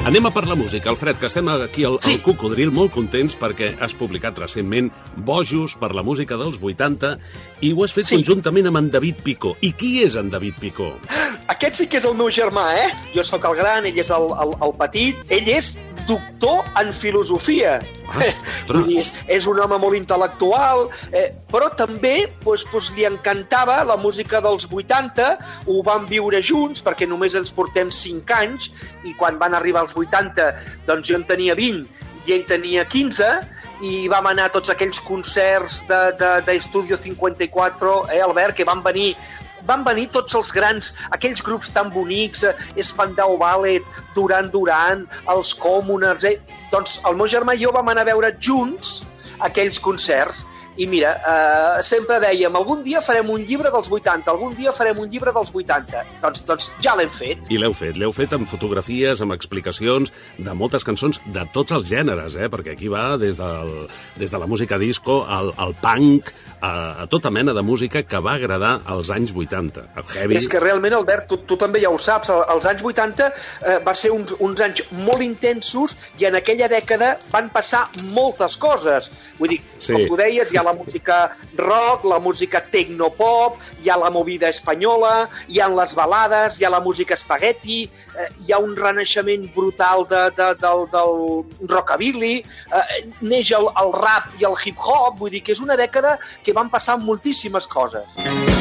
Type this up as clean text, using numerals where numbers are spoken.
Anem a parlar música, Alfred, que estem aquí al Cocodril molt contents perquè has publicat recentment Bojos per la música dels 80 i ho has fet conjuntament amb en David Picó. I qui és en David Picó? Aquest sí que és el meu germà, eh? Jo sóc el gran, ell és el petit. Ell és doctor en filosofia. Vull dir, és un home molt intel·lectual, però també li encantava la música dels 80, ho vam viure junts, perquè només ens portem 5 anys, i quan van arribar als 80, doncs jo en tenia 20 i ell tenia 15, i vam anar a tots aquells concerts d'Estudio 54, Albert, que van venir tots els grans, aquells grups tan bonics, Spandau Ballet, Duran Duran, els Commoners... Doncs el meu germà i jo vam anar a veure junts aquells concerts. I mira, sempre dèiem, algun dia farem un llibre dels 80, algun dia farem un llibre dels 80. Doncs ja l'hem fet. I l'heu fet amb fotografies, amb explicacions de moltes cançons de tots els gèneres, perquè aquí va des de la música disco al punk, a tota mena de música que va agradar als anys 80. El heavy... És que realment, Albert, tu també ja ho saps, els anys 80 va ser uns anys molt intensos i en aquella dècada van passar moltes coses. Vull dir, com tu deies, hi ha la música rock, la música tecnopop, hi ha la movida espanyola, hi ha les balades, hi ha la música espagueti, hi ha un renaixement brutal del rockabilly, neix el rap i el hip-hop, vull dir que és una dècada que van passar moltíssimes coses.